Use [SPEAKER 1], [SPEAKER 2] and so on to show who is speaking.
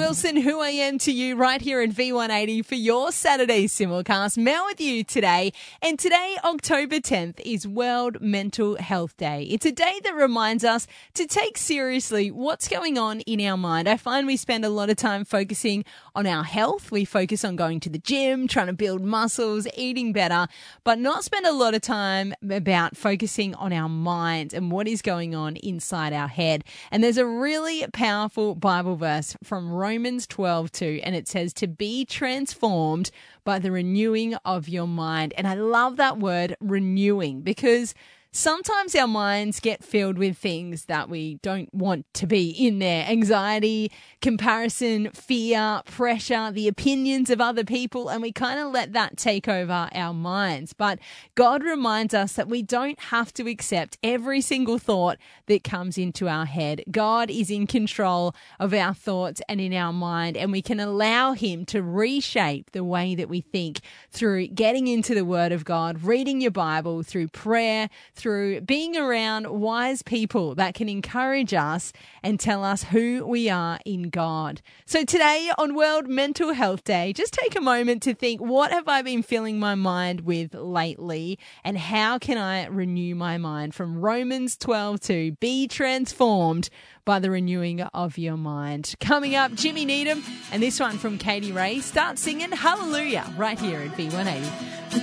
[SPEAKER 1] Wilson, Who I Am to You, right here at V180 for your Saturday simulcast. Mel with you today. And today, October 10th, is World Mental Health Day. It's a day that reminds us to take seriously what's going on in our mind. I find we spend a lot of time focusing on our health. We focus on going to the gym, trying to build muscles, eating better, but not spend a lot of time about focusing on our mind and what is going on inside our head. And there's a really powerful Bible verse from Romans 12:2, and it says to be transformed by the renewing of your mind. And I love that word renewing, because sometimes our minds get filled with things that we don't want to be in there. Anxiety, comparison, fear, pressure, the opinions of other people, and we kind of let that take over our minds. But God reminds us that we don't have to accept every single thought that comes into our head. God is in control of our thoughts and in our mind, and we can allow Him to reshape the way that we think through getting into the Word of God, reading your Bible, through prayer, through being around wise people that can encourage us and tell us who we are in God. So today on World Mental Health Day, just take a moment to think, what have I been filling my mind with lately, and how can I renew my mind? From Romans 12:2, be transformed by the renewing of your mind. Coming up, Jimmy Needham, and this one from Katie Ray. Start singing Hallelujah right here at V180.